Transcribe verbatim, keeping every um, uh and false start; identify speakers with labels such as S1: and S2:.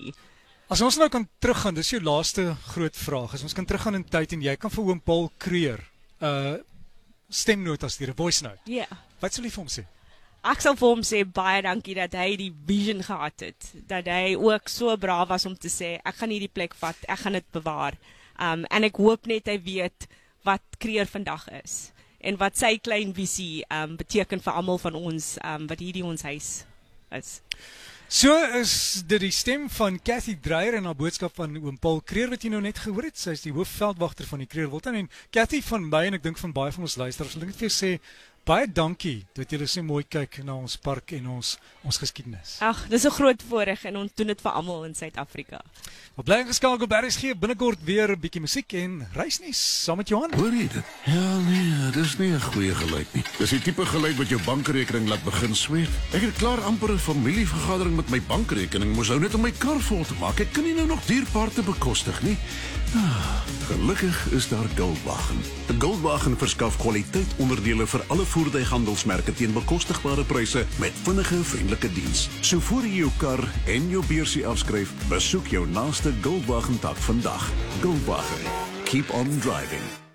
S1: nie.
S2: As ons nou kan teruggaan, dis jou laaste groot vraag. As ons kan teruggaan in tyd en jy kan vir oom Paul Kruger 'n uh, stemnota stuur, 'n voice note.
S1: Ja. Yeah.
S2: Wat sal jy vir hom sê?
S1: Ek sal vir hom sê baie dankie dat hy die vision gehad het. Dat hy ook so braaf was om te sê ek gaan hierdie plek vat, ek gaan dit bewaar. Um, en ek hoop net hy weet wat Kruger vandag is en wat sy klein visie um, beteken vir almal van ons um, wat hierdie ons huis is.
S2: So is dit die stem van Cathy Dreyer en haar boodskap van oom Paul Kruger wat jy nou net gehoor het. Sy is die hoofveldwagter van die Kruger Wildtuin en Cathy van my en ek dink van baie van ons luisteraars wil ek net vir jou sê baie dankie dat julle so mooi kyk na ons park en ons ons geskiedenis.
S1: Ag, dis 'n groot voorreg en ons doen dit vir almal in Suid-Afrika.
S2: Wat bly geskakel by R S G binnekort weer 'n bietjie musiek en reisnuus saam met Johan.
S3: Hoor jy dit? Ja, nee, dis nie 'n goeie geluid nie. Dis die tipe geluid wat jou bankrekening laat begin sweet. Ek het klaar amper 'n familievergadering met my bankrekening, moes ou net om my kar vol te maak. Ek kan nie nou nog dierpaarte bekostig nie. Ah, gelukkig is daar Goldwagen. Goldwagen verskaf kwaliteit onderdele vir alle voertuighandelsmerke teen bekostigbare pryse met vinnige, vriendelike diens. So voor jy jou kar en jou beursie afskryf, besoek jou naaste Goldwagen tak vandag. Goldwagen. Keep on driving.